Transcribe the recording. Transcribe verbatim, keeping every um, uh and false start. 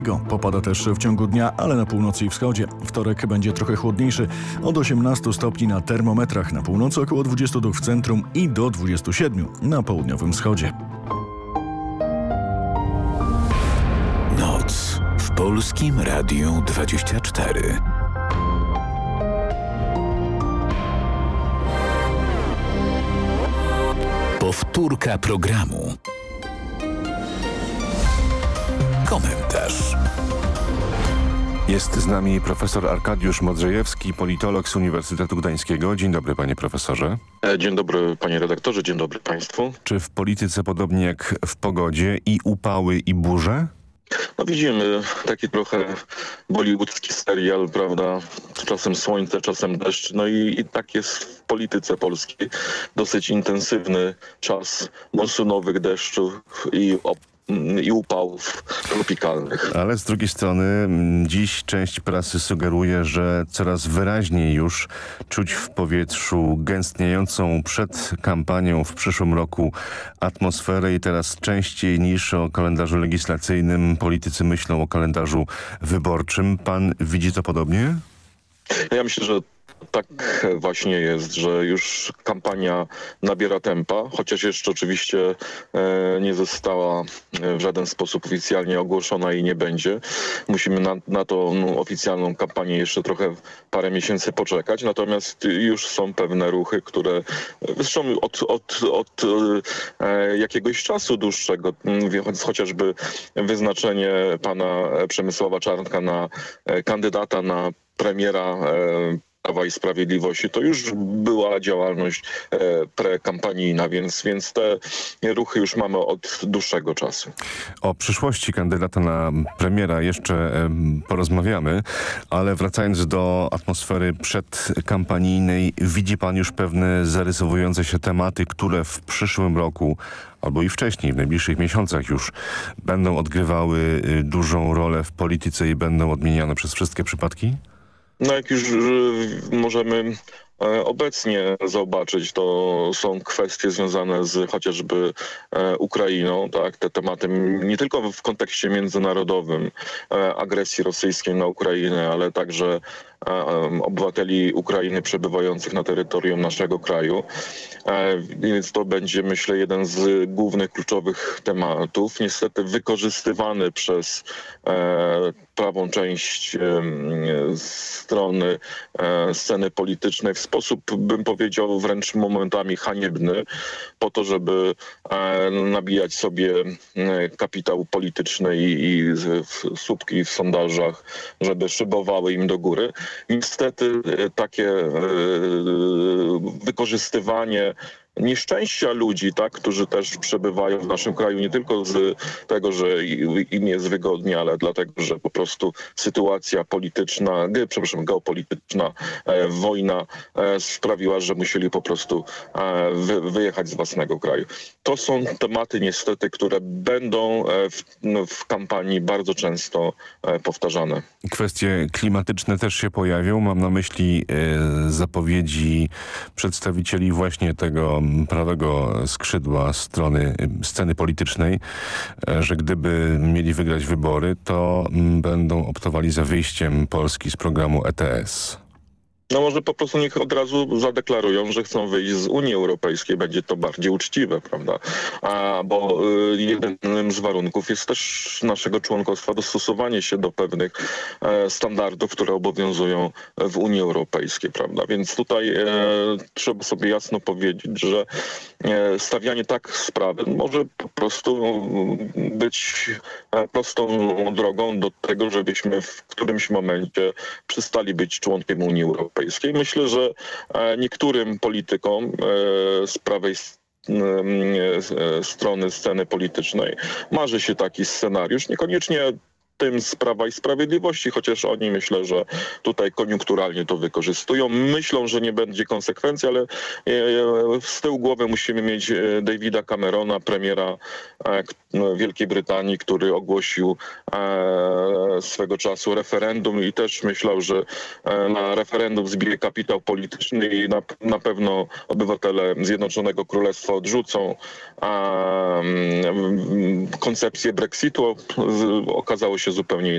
Popada też w ciągu dnia, ale na północy i wschodzie. Wtorek będzie trochę chłodniejszy, od osiemnastu stopni na termometrach, na północy około dwudziestu dwóch w centrum i do dwudziestu siedmiu na południowym wschodzie. Noc w Polskim Radiu dwadzieścia cztery. Powtórka programu. Komentarz. Jest z nami profesor Arkadiusz Modrzejewski, politolog z Uniwersytetu Gdańskiego. Dzień dobry, panie profesorze. Dzień dobry, panie redaktorze, dzień dobry państwu. Czy w polityce podobnie jak w pogodzie i upały i burze? No widzimy taki trochę bollywoodzki serial, prawda? Czasem słońce, czasem deszcz. No i, i tak jest w polityce polskiej. Dosyć intensywny czas monsunowych deszczów i op i upałów tropikalnych. Ale z drugiej strony dziś część prasy sugeruje, że coraz wyraźniej już czuć w powietrzu gęstniejącą przed kampanią w przyszłym roku atmosferę i teraz częściej niż o kalendarzu legislacyjnym politycy myślą o kalendarzu wyborczym. Pan widzi to podobnie? Ja myślę, że tak właśnie jest, że już kampania nabiera tempa, chociaż jeszcze oczywiście e, nie została w żaden sposób oficjalnie ogłoszona i nie będzie. Musimy na, na tą no, oficjalną kampanię jeszcze trochę parę miesięcy poczekać, natomiast już są pewne ruchy, które zresztą od, od, od e, jakiegoś czasu dłuższego, więc chociażby wyznaczenie pana Przemysława Czarnka na e, kandydata na premiera e, Prawa i Sprawiedliwości, to już była działalność e, prekampanijna, więc, więc te ruchy już mamy od dłuższego czasu. O przyszłości kandydata na premiera jeszcze e, porozmawiamy, ale wracając do atmosfery przedkampanijnej, widzi pan już pewne zarysowujące się tematy, które w przyszłym roku albo i wcześniej, w najbliższych miesiącach już będą odgrywały dużą rolę w polityce i będą odmieniane przez wszystkie przypadki? No jak już możemy obecnie zobaczyć, to są kwestie związane z chociażby Ukrainą, tak, te tematy nie tylko w kontekście międzynarodowym agresji rosyjskiej na Ukrainę, ale także obywateli Ukrainy przebywających na terytorium naszego kraju. Więc to będzie, myślę, jeden z głównych, kluczowych tematów. Niestety wykorzystywany przez prawą część strony sceny politycznej w sposób, bym powiedział, wręcz momentami haniebny, po to, żeby nabijać sobie kapitał polityczny i, i słupki w sondażach, żeby szybowały im do góry. Niestety takie wykorzystywanie nieszczęścia ludzi, tak, którzy też przebywają w naszym kraju nie tylko z tego, że im jest wygodnie, ale dlatego, że po prostu sytuacja polityczna, przepraszam, geopolityczna, e, wojna e, sprawiła, że musieli po prostu e, wy, wyjechać z własnego kraju. To są tematy niestety, które będą e, w, no, w kampanii bardzo często e, powtarzane. Kwestie klimatyczne też się pojawią. Mam na myśli e, zapowiedzi przedstawicieli właśnie tego prawego skrzydła strony sceny politycznej, że gdyby mieli wygrać wybory, to będą optowali za wyjściem Polski z programu E T S. No może po prostu niech od razu zadeklarują, że chcą wyjść z Unii Europejskiej. Będzie to bardziej uczciwe, prawda? A, bo y, jednym z warunków jest też naszego członkostwa dostosowanie się do pewnych e, standardów, które obowiązują w Unii Europejskiej, prawda? Więc tutaj e, trzeba sobie jasno powiedzieć, że e, stawianie tak sprawy może po prostu być e, prostą drogą do tego, żebyśmy w którymś momencie przestali być członkiem Unii Europejskiej. Myślę, że niektórym politykom z prawej strony sceny politycznej marzy się taki scenariusz. Niekoniecznie tym z Prawa i Sprawiedliwości, chociaż oni, myślę, że tutaj koniunkturalnie to wykorzystują. Myślą, że nie będzie konsekwencji, ale z tyłu głowy musimy mieć Davida Camerona, premiera Wielkiej Brytanii, który ogłosił swego czasu referendum i też myślał, że na referendum zbije kapitał polityczny i na, na pewno obywatele Zjednoczonego Królestwa odrzucą koncepcję Brexitu. Okazało się zupełnie